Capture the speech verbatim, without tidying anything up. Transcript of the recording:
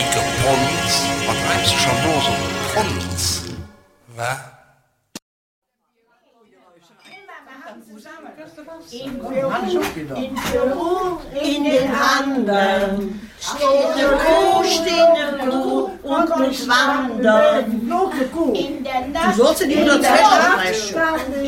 gepons, wat reibst du schon los um Pons? Was? In Peru, in den Anden, steht eine Kuh, steht eine Kuh und muss wandern. In der Nacht, Du sollst die Mutter zuerst ansprechen.